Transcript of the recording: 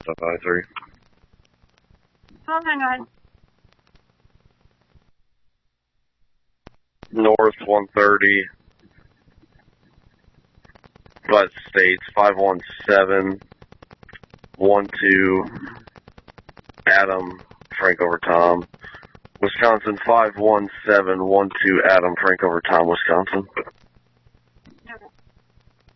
South I-3. Oh my God. North 130. But States 51712 Adam Frank over Tom. Wisconsin 51712 Adam Frank over Tom, Wisconsin.